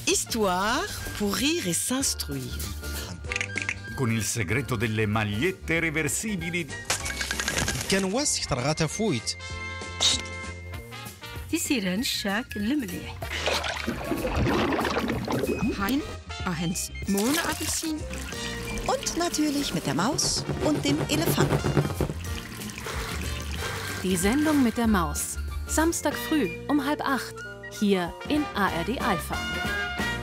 Histoire pour rire et s'instruire. Con il segreto delle magliette reversibili. كان واسك طرغات فويت. تيسيران الشاك المليح. Hein, Ahens, Mohnappelsin. Und natürlich mit der Maus und dem Elefanten. Die Sendung mit der Maus. Samstag früh um 7:30 hier in ARD Alpha.